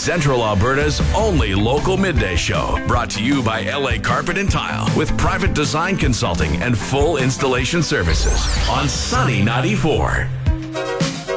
Central Alberta's only local midday show. Brought to you by LA Carpet and Tile with private design consulting and full installation services on Sunny 94.